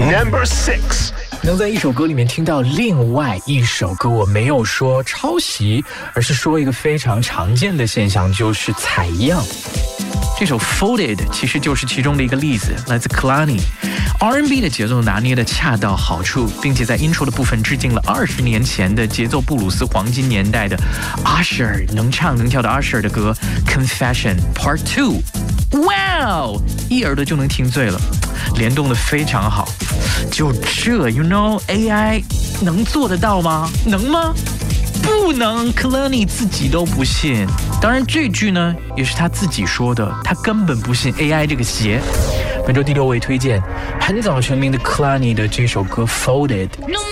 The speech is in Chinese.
Number 6. 能在一首歌里面听到另外一首歌，我没有说抄袭，而是说一个非常常见的现象，就是采样。这首 Folded 其实就是其中的一个例子，来自 Kehlani。R&B 的节奏拿捏的恰到好处，并且在 intro 的部分致敬了20年前的节奏布鲁斯黄金年代的 Usher 能唱能跳的 Usher 的歌 Confession Part 2。哇，一耳朵就能听醉了，联动的非常好。就这 you know AI 能做得到吗？能吗？不能 Kehlani 自己都不信。当然这句呢也是他自己说的，他根本不信 AI 这个邪。本周第6位推荐很早成名的 Kehlani 的这首歌 Folded。